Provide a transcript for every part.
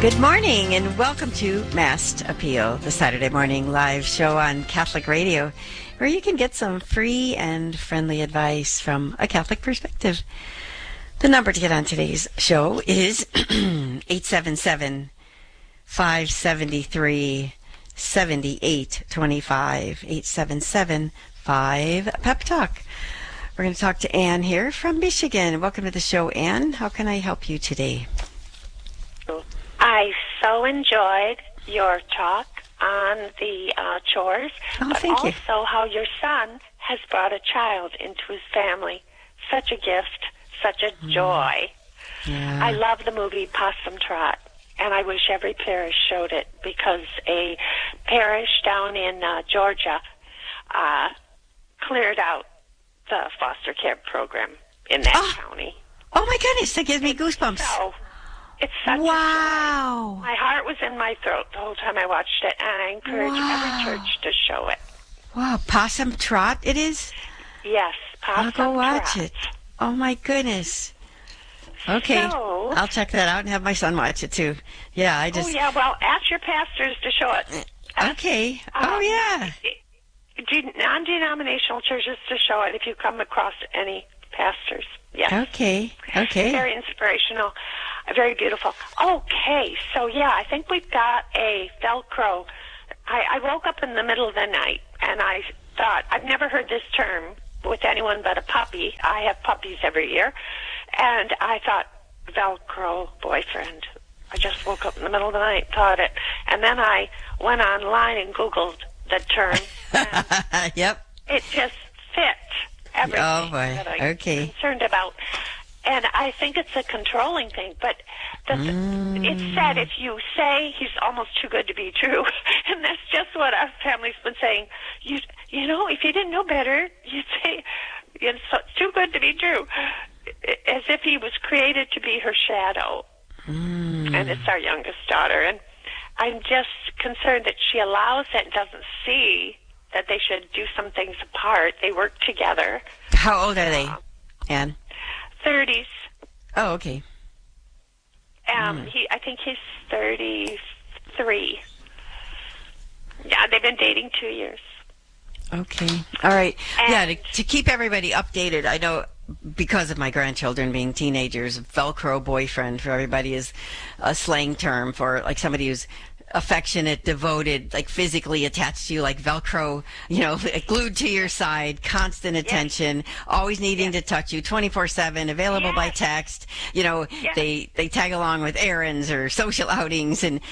Good morning and welcome to Mass Appeal, the Saturday morning live show on Catholic Radio, where you can get some free and friendly advice from a Catholic perspective. The number to get on today's show is 877-573-7825, 877-5-PEP-TALK. We're going to talk to Ann here from Michigan. Welcome to the show, Ann. How can I help you today? I so enjoyed your talk on the chores, but also how your son has brought a child into his family. Such a gift, such a joy. Yeah. I love the movie Possum Trot, and I wish every parish showed it, because a parish down in Georgia cleared out the foster care program in that county. Oh my goodness, that gives me goosebumps. So, it's such a joy. My heart was in my throat the whole time I watched it, and I encourage every church to show it. Wow, Possum Trot it is? Yes, Possum Trot. I'll go watch it. Oh my goodness. Okay, so, I'll check that out and have my son watch it too. Yeah, well, ask your pastors to show it. Okay. Non-denominational churches to show it if you come across any pastors. Yes. Okay. Very inspirational. Very beautiful. Okay, so I think we've got a Velcro. I woke up in the middle of the night and I thought, I've never heard this term with anyone but a puppy. I have puppies every year. And I thought, Velcro boyfriend. I just woke up in the middle of the night and thought it. And then I went online and Googled the term. Yep. It just fit everything that I'm concerned about. And I think it's a controlling thing, but it's said if you say he's almost too good to be true, and that's just what our family's been saying. You know, if you didn't know better, you'd say it's too good to be true, as if he was created to be her shadow. And it's our youngest daughter, and I'm just concerned that she allows it and doesn't see that they should do some things apart. They work together. How old are they, Anne? 30s. Oh, okay. I think he's 33. Yeah, they've been dating 2 years. Okay. All right. And to keep everybody updated, I know because of my grandchildren being teenagers, Velcro boyfriend for everybody is a slang term for like somebody who's affectionate, devoted, like physically attached to you, like Velcro, glued to your side, constant attention, always needing to touch you, 24/7, available by text. They tag along with errands or social outings, and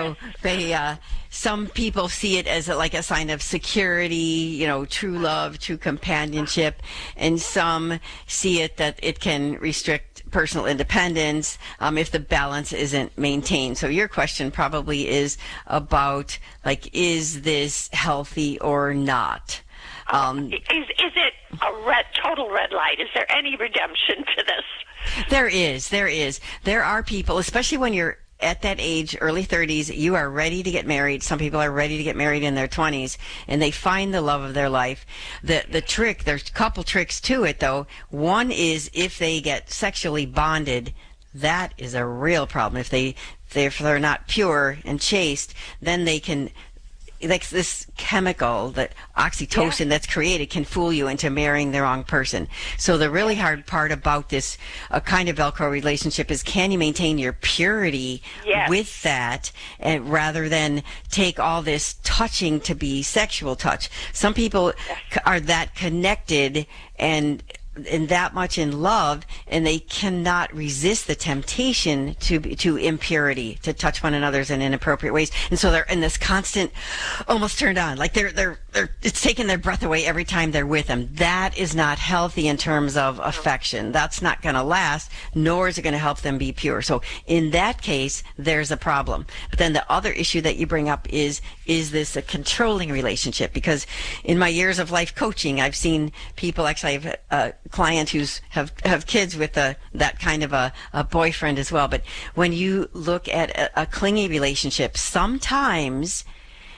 they some people see it as like a sign of security, true love, true companionship, and some see it that it can restrict personal independence if the balance isn't maintained. So your question probably is about, is this healthy or not? Is it a total red light? Is there any redemption to this? There is. There are people, especially when you're at that age, early 30s, you are ready to get married. Some people are ready to get married in their 20s, and they find the love of their life. The trick, there's a couple tricks to it, though. One is if they get sexually bonded, that is a real problem. If they're not pure and chaste, then they can, like this chemical, that oxytocin that's created, can fool you into marrying the wrong person. So the really hard part about this kind of Velcro relationship is, can you maintain your purity with that, and rather than take all this touching to be sexual touch. Some people are that connected and that much in love, and they cannot resist the temptation to impurity, to touch one another's in inappropriate ways, and so they're in this constant, almost turned on, like they're it's taking their breath away every time they're with them. That is not healthy in terms of affection. That's not going to last, nor is it going to help them be pure. So in that case, there's a problem. But then the other issue that you bring up is this a controlling relationship? Because in my years of life coaching, I've seen people, actually I have a client who's have kids with that kind of a boyfriend as well. But when you look at a clingy relationship, sometimes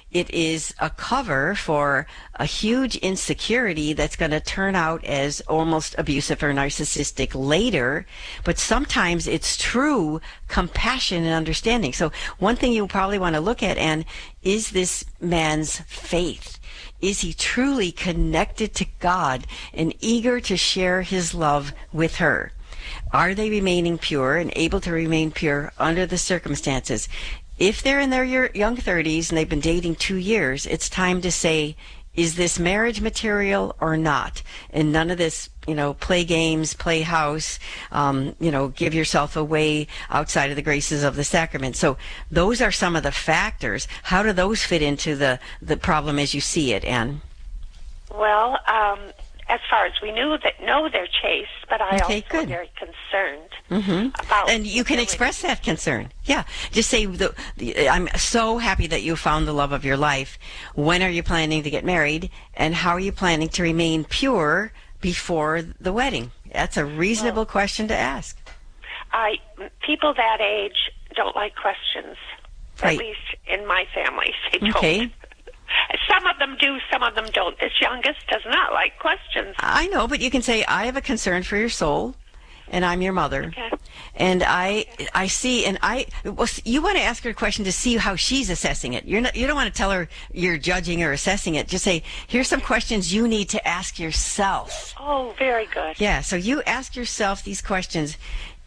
it is a cover for a huge insecurity that's going to turn out as almost abusive or narcissistic later. But sometimes it's true compassion and understanding. So one thing you probably want to look at, Anne, is this man's faith. Is he truly connected to God and eager to share his love with her? Are they remaining pure and able to remain pure under the circumstances? If they're in their young 30s and they've been dating 2 years, it's time to say, is this marriage material or not? And none of this, play games, play house, give yourself away outside of the graces of the sacrament. So those are some of the factors. How do those fit into the problem as you see it, Anne? Well, as far as we know they're chaste, but I also am very concerned about. And you can express that concern. Yeah, just say, "I'm so happy that you found the love of your life. When are you planning to get married, and how are you planning to remain pure before the wedding?" That's a reasonable question to ask. People that age don't like questions. Right. At least in my family, they don't. Okay. Some of them do, some of them don't. This youngest does not like questions. I know, but you can say, I have a concern for your soul, and I'm your mother. Okay. And I see, and you want to ask her a question to see how she's assessing it. You don't want to tell her you're judging or assessing it. Just say, here's some questions you need to ask yourself. Oh, very good. Yeah, so you ask yourself these questions.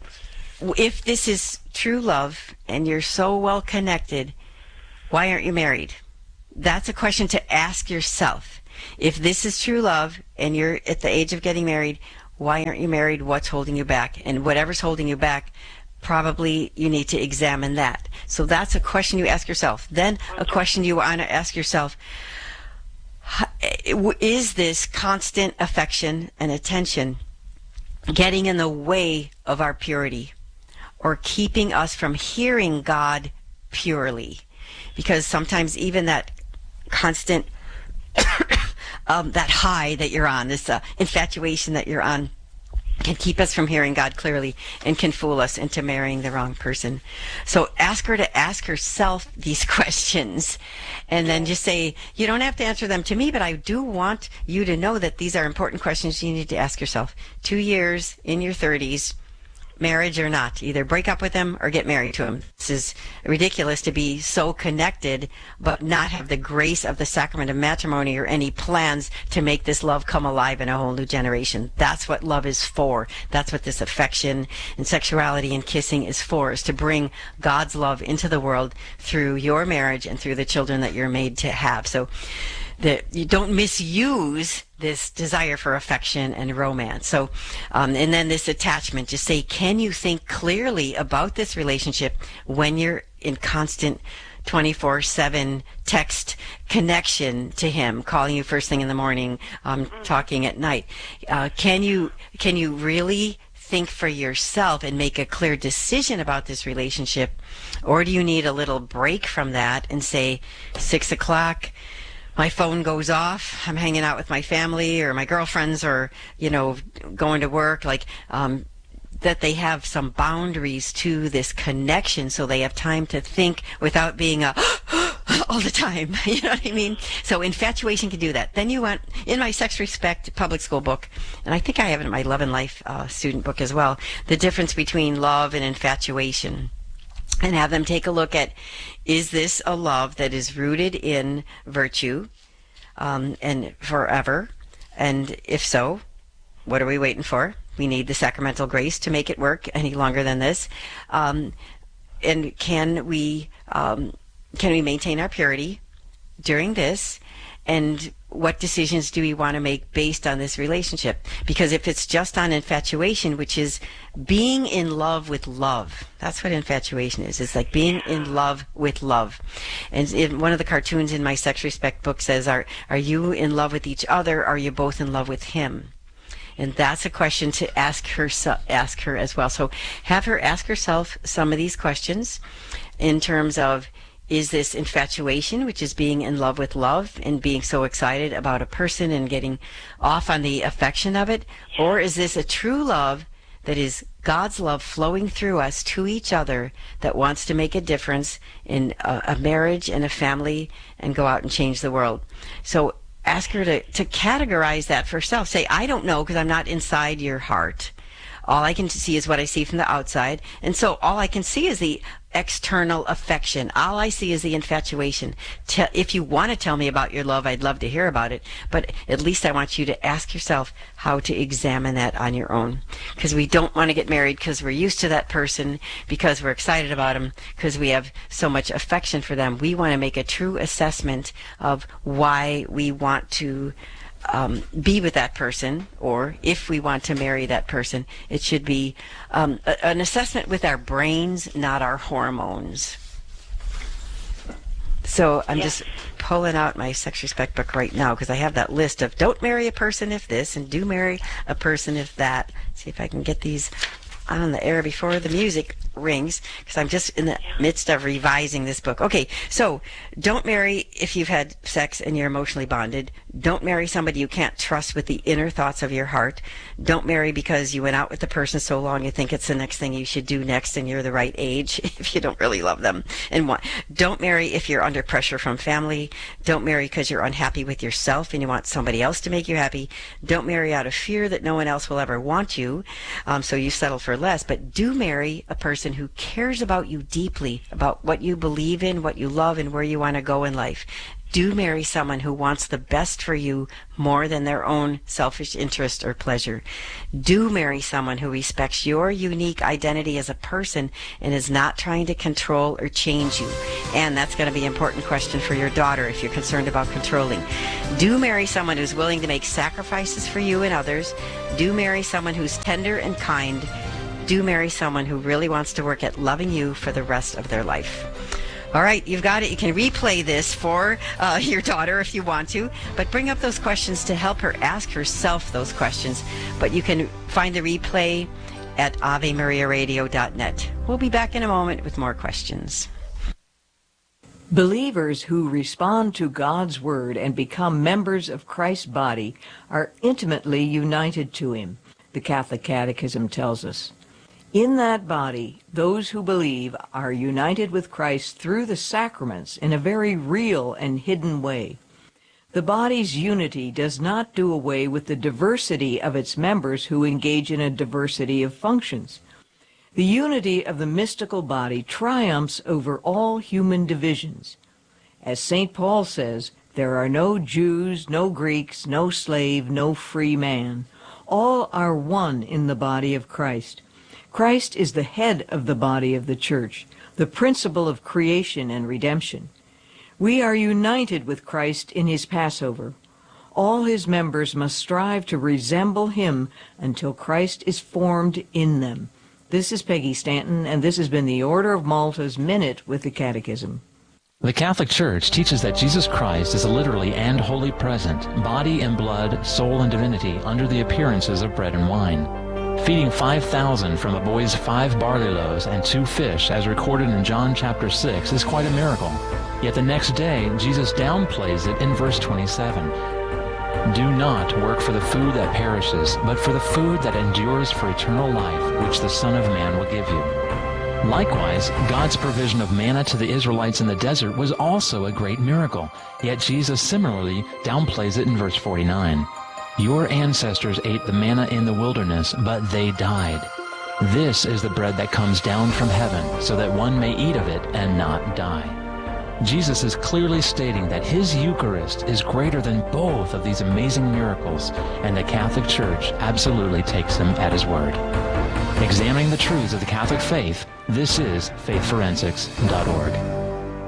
If this is true love and you're so well connected, why aren't you married? That's a question to ask yourself. If this is true love and you're at the age of getting married, why aren't you married? What's holding you back? And whatever's holding you back, probably you need to examine that. So that's a question you ask yourself. Then a question you want to ask yourself, is this constant affection and attention getting in the way of our purity or keeping us from hearing God purely? Because sometimes even that constant, that high that you're on, this infatuation that you're on, can keep us from hearing God clearly and can fool us into marrying the wrong person. So ask her to ask herself these questions, and then just say, you don't have to answer them to me, but I do want you to know that these are important questions you need to ask yourself. 2 years in your 30s, marriage or not, either break up with him or get married to him. This is ridiculous to be so connected but not have the grace of the sacrament of matrimony or any plans to make this love come alive in a whole new generation. That's what love is for. That's what this affection and sexuality and kissing is for, is to bring God's love into the world through your marriage and through the children that you're made to have. So that you don't misuse this desire for affection and romance. So, and then this attachment, just say, can you think clearly about this relationship when you're in constant 24/7 text connection to him, calling you first thing in the morning, talking at night? Can you really think for yourself and make a clear decision about this relationship? Or do you need a little break from that and say, 6 o'clock, my phone goes off, I'm hanging out with my family or my girlfriends or, going to work, that they have some boundaries to this connection so they have time to think without being all the time. You know what I mean? So infatuation can do that. Then you want, in my Sex Respect public school book, and I think I have it in my Love and Life student book as well, the difference between love and infatuation. And have them take a look at, is this a love that is rooted in virtue and forever? And if so, what are we waiting for? We need the sacramental grace to make it work any longer than this. And can we maintain our purity during this? And what decisions do we want to make based on this relationship? Because if it's just on infatuation, which is being in love with love, that's what infatuation is. It's like being in love with love. And one of the cartoons in my Sex Respect book says, are you in love with each other? Are you both in love with him? And that's a question to ask her as well. So have her ask herself some of these questions in terms of, is this infatuation, which is being in love with love and being so excited about a person and getting off on the affection of it? Or is this a true love that is God's love flowing through us to each other that wants to make a difference in a marriage and a family and go out and change the world. So ask her to categorize that for herself. Say, I don't know because I'm not inside your heart. All I can see is what I see from the outside. And so all I can see is the external affection. All I see is the infatuation. If you want to tell me about your love, I'd love to hear about it. But at least I want you to ask yourself how to examine that on your own. Because we don't want to get married because we're used to that person, because we're excited about them, because we have so much affection for them. We want to make a true assessment of why we want to be with that person, or if we want to marry that person. It should be an assessment with our brains, not our hormones. So I'm just pulling out my Sex Respect book right now because I have that list of don't marry a person if this and do marry a person if that. See if I can get these on the air before the music rings, because I'm just in the midst of revising this book. Okay, so don't marry if you've had sex and you're emotionally bonded. Don't marry somebody you can't trust with the inner thoughts of your heart. Don't marry because you went out with the person so long you think it's the next thing you should do next and you're the right age if you don't really love them. And don't marry if you're under pressure from family. Don't marry because you're unhappy with yourself and you want somebody else to make you happy. Don't marry out of fear that no one else will ever want you, so you settle for less. But do marry a person who cares about you deeply, about what you believe in, what you love, and where you want to go in life. Do marry someone who wants the best for you more than their own selfish interest or pleasure. Do marry someone who respects your unique identity as a person and is not trying to control or change you. And that's going to be an important question for your daughter if you're concerned about controlling. Do marry someone who's willing to make sacrifices for you and others. Do marry someone who's tender and kind. Do marry someone who really wants to work at loving you for the rest of their life. All right, you've got it. You can replay this for your daughter if you want to, but bring up those questions to help her ask herself those questions. But you can find the replay at AveMariaRadio.net. We'll be back in a moment with more questions. Believers who respond to God's Word and become members of Christ's body are intimately united to Him, the Catholic Catechism tells us. In that body, those who believe are united with Christ through the sacraments in a very real and hidden way. The body's unity does not do away with the diversity of its members who engage in a diversity of functions. The unity of the mystical body triumphs over all human divisions. As St. Paul says, there are no Jews, no Greeks, no slave, no free man. All are one in the body of Christ. Christ is the head of the body of the Church, the principle of creation and redemption. We are united with Christ in His Passover. All His members must strive to resemble Him until Christ is formed in them. This is Peggy Stanton, and this has been the Order of Malta's Minute with the Catechism. The Catholic Church teaches that Jesus Christ is literally and wholly present, body and blood, soul and divinity, under the appearances of bread and wine. Feeding 5,000 from a boy's 5 barley loaves and 2 fish, as recorded in John chapter 6, is quite a miracle. Yet the next day, Jesus downplays it in verse 27. Do not work for the food that perishes, but for the food that endures for eternal life, which the Son of Man will give you. Likewise, God's provision of manna to the Israelites in the desert was also a great miracle, yet Jesus similarly downplays it in verse 49. Your ancestors ate the manna in the wilderness, but they died. This is the bread that comes down from heaven, so that one may eat of it and not die. Jesus is clearly stating that His Eucharist is greater than both of these amazing miracles, and the Catholic Church absolutely takes Him at His word. Examining the truths of the Catholic faith, this is faithforensics.org.